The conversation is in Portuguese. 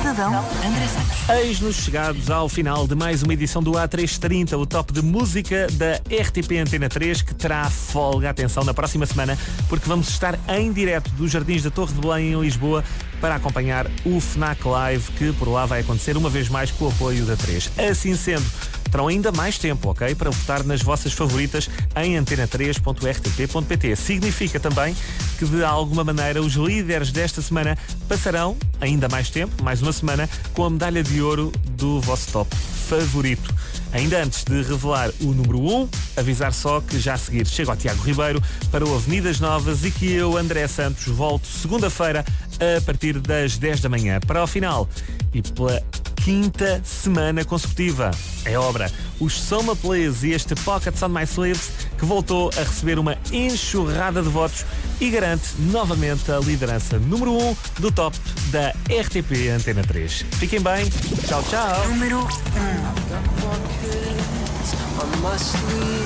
Cidadão André Santos. Eis-nos chegados ao final de mais uma edição do A330, o top de música da RTP Antena 3, que terá folga, atenção, na próxima semana, porque vamos estar em direto dos Jardins da Torre de Belém, em Lisboa, para acompanhar o FNAC Live, que por lá vai acontecer uma vez mais com o apoio da 3. Assim sendo, terão ainda mais tempo, ok? Para votar nas vossas favoritas em antena3.rtp.pt. Significa também que, de alguma maneira, os líderes desta semana passarão ainda mais tempo, mais uma semana, com a medalha de ouro do vosso top favorito. Ainda antes de revelar o número 1, avisar só que já a seguir chega o Tiago Ribeiro para o Avenidas Novas e que eu, André Santos, volto segunda-feira a partir das 10 da manhã. Para o final e pela quinta semana consecutiva, é obra os Soma Please e este Pockets on My Sleeves, que voltou a receber uma enxurrada de votos e garante novamente a liderança número 1 do top da RTP Antena 3. Fiquem bem, tchau, tchau. Número 1.